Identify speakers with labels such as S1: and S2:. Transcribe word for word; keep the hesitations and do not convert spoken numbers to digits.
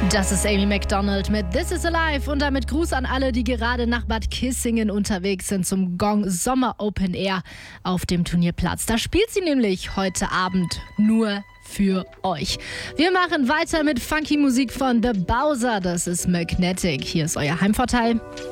S1: Das ist Amy Macdonald mit This is Alive und damit Gruß an alle, die gerade nach Bad Kissingen unterwegs sind zum Gong Sommer Open Air auf dem Turnierplatz. Da spielt sie nämlich heute Abend nur für euch. Wir machen weiter mit funky Musik von The Bowser. Das ist Magnetic. Hier ist euer Heimvorteil.